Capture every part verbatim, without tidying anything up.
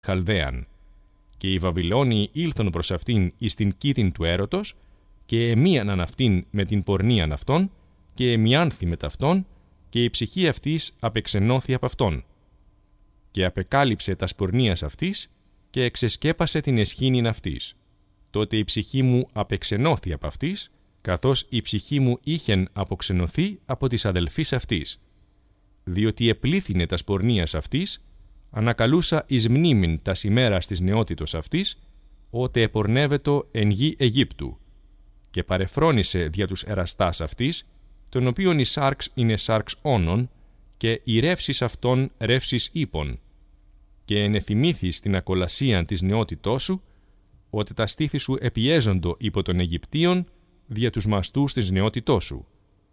Χαλδαίαν. Και οι Βαβυλώνιοι ήλθον προς αυτήν εις την κήτην του έρωτος, και εμίαναν αυτήν με την πορνείαν αυτών, και εμιάνθη με ταυτόν, και η ψυχή αυτής απεξενώθη από αυτόν. Και απεκάλυψε τας πορνείας αυτής, και εξεσκέπασε την εσχήνην αυτής. Τότε η ψυχή μου απεξενώθη από αυτής, καθώς η ψυχή μου είχεν αποξενωθεί από της αδελφής αυτής. Διότι επλήθυνε τας πορνείας αυτής, ανακαλούσα εις μνήμην τας ημέρας της νεότητος αυτής, ότε επορνεύετο εν γη Αιγύπτου, και παρεφρόνησε δια τους εραστάς αυτής, τον οποίον η σάρξ είναι σάρξ όνων, και οι ρεύσεις αυτών ρεύσεις ύπων, και ενεθυμήθης την ακολασίαν της νεότητός σου, ότι τα στήθη σου επιέζοντο υπό των Αιγυπτίων, δια τους μαστούς της νεότητός σου.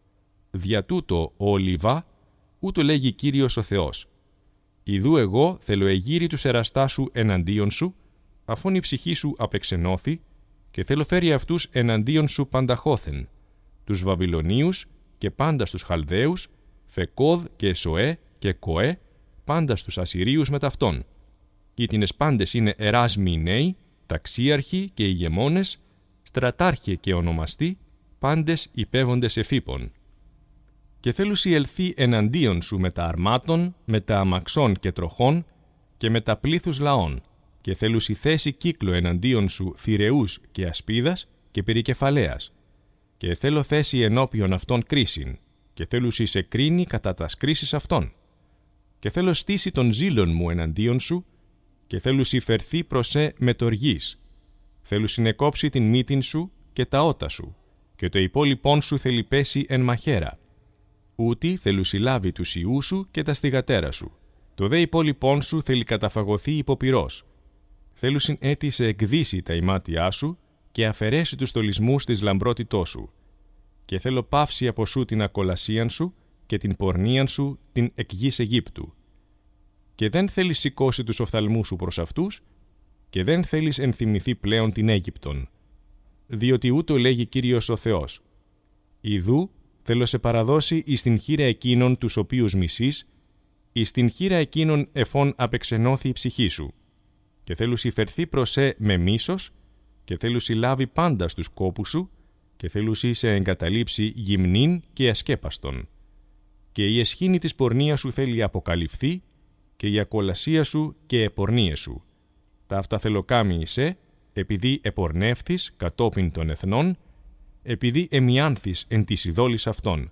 Δια τούτο ο Λιβά, ούτω λέγει Κύριος ο Θεός. Ιδού εγώ θέλω εγείρει τους εραστάς σου εναντίον σου, αφόν η ψυχή σου απεξενώθη, και θέλω φέρει αυτούς εναντίον σου πανταχώθεν, τους Βαβυλωνίους και πάντα στους Χαλδαίους, Φεκόδ και Σοέ και Κοέ, πάντα στους Ασσυρίους με ταυτόν. Ήτινες πάντες είναι εράσμοι νέοι, ταξίαρχοι και ηγεμόνες, στρατάρχοι και ονομαστοί, πάντες υπέβοντες εφήπων. Και θέλουσι ελθεί εναντίον σου με τα αρμάτων, με τα αμαξών και τροχών και με τα πλήθους λαών, και θέλουσι θέση κύκλο εναντίον σου θηρεούς και ασπίδας και περικεφαλαίας, και θέλω θέση ενώπιον αυτών κρίσιν, και θέλουσι σε κρίνει κατά τας κρίσεις αυτών. Και θέλω στήσει των ζήλων μου εναντίον σου, και θέλουσι φερθεί προς σε με τοργής. Θέλουσι νεκόψει την μύτην σου και τα ότα σου, και το υπόλοιπον σου θέλει πέσει εν μαχαίρα. Ούτι θέλουσι λάβει τους ιούς σου και τα στιγατέρα σου. Το δε υπόλοιπον σου θέλει καταφαγωθεί υποπυρός. Θέλουσιν έτι σε εκδύσει τα ημάτια σου και αφαιρέσει τους στολισμούς της λαμπρότητός σου. Και θέλω πάυσει από σου την ακολασίαν σου και την πορνείαν σου την εκ γης Αιγύπτου. Και δεν θέλεις σηκώσει τους οφθαλμούς σου προς αυτούς, και δεν θέλεις ενθυμηθεί πλέον την Αίγυπτον. Διότι ούτω λέγει Κύριος ο Θεός. Ιδού θέλω σε παραδώσει εις την χείρα εκείνων τους οποίους μισείς, εις την χείρα εκείνων εφών απεξενώθη η ψυχή σου. Και θέλουσι φερθεί προς σε με μίσος, και θέλουσι λάβει πάντα στους κόπους σου, και θέλουσι σε εγκαταλείψει γυμνήν και ασκέπαστον. Και η εσχήνη της πορνείας σου θέλει αποκαλυφθεί, και η ακολασία σου και επορνίες σου. Τα αυτά θέλω κάμει σε, επειδή επορνεύθης κατόπιν των εθνών, επειδή εμιάνθης εν της ειδόλης αυτών.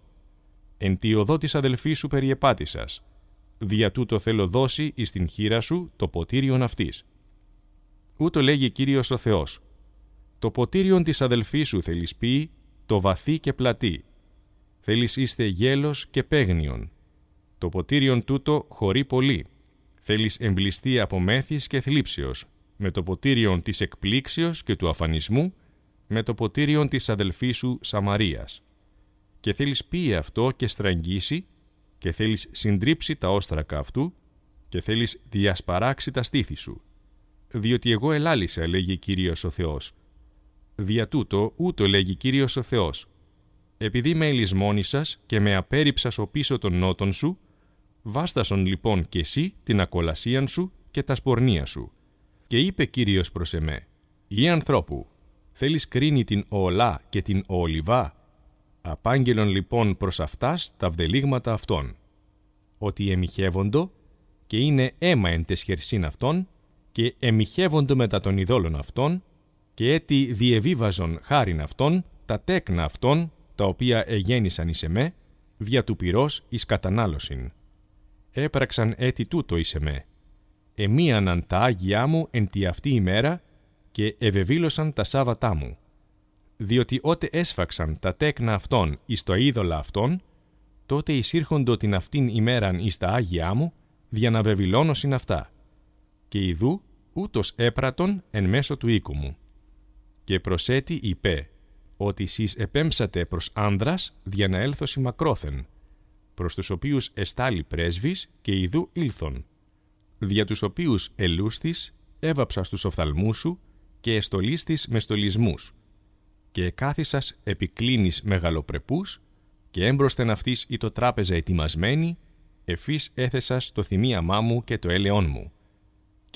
Εν τη οδό της αδελφής σου περιεπάτησας. Δια τούτο θέλω δώσει εις την χείρα σου το ποτήριον αυτής. Ούτω λέγει Κύριος ο Θεός. Το ποτήριον της αδελφής σου θέλεις πει, το βαθύ και πλατή. Θέλεις είστε γέλος και παίγνιον. Το ποτήριον τούτο χωρεί πολύ. Θέλεις εμπλιστεί από μέθης και θλίψεως, με το ποτήριον της εκπλήξεως και του αφανισμού, με το ποτήριον της αδελφής σου Σαμαρίας. Και θέλεις πει αυτό και στραγγίσει, και θέλεις συντρίψει τα όστρακα αυτού, και θέλεις διασπαράξει τα στήθη σου. Διότι εγώ ελάλησα, λέγει Κύριος ο Θεός. Δια τούτο ούτω λέγει Κύριος ο Θεός. Επειδή με ελισμόνησας και με απέρριψας ο πίσω των νότων σου, βάστασον λοιπόν και εσύ την ακολασίαν σου και τα σπορνία σου. Και είπε Κύριος προς εμέ, «Ή ανθρώπου, θέλεις κρίνει την Οολά και την Οολιβά?» Απάγγελον λοιπόν προς αυτάς τα βδελίγματα αυτών, ότι εμιχεύοντο και είναι αίμα εν τες χερσίν αυτών, και εμιχεύοντο μετά των ειδόλων αυτών, και έτι διεβίβαζον χάριν αυτών τα τέκνα αυτών, τα οποία εγέννησαν εις εμέ, δια του πυρός εις κατανάλωσιν. Έπραξαν έτι τούτο εις εμέ. Εμίαναν τα Άγια μου εν τη αυτή ημέρα, και ευεβήλωσαν τα Σάββατά μου. Διότι ότε έσφαξαν τα τέκνα αυτών εις το είδωλα αυτών, τότε εισήρχοντο την αυτήν ημέραν εις τα Άγια μου, δια να βεβηλώνωσιν αυτά. Και ιδού ούτως έπρατον εν μέσω του οίκου μου. Και προσέτη είπε, ότι σεις επέμψατε προς άνδρας δια να έλθωσι μακρόθεν, προς τους οποίους εστάλει πρέσβης και ιδού ήλθον, δια τους οποίους ελούστης έβαψα στους οφθαλμούς σου και εστολίστης με στολισμούς, και εκάθισας επικλίνης μεγαλοπρεπούς, και έμπροσθεν αυτής ή το τράπεζα ετοιμασμένη, εφής έθεσας το θυμίαμά μου και το έλεόν μου. και ήσαν ένα